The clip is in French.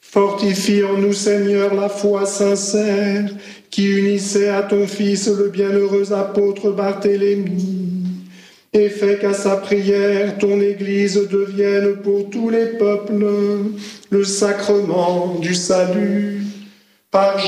Fortifie en nous, Seigneur, la foi sincère qui unissait à ton Fils le bienheureux apôtre Barthélemy, et fais qu'à sa prière, ton Église devienne pour tous les peuples le sacrement du salut. Par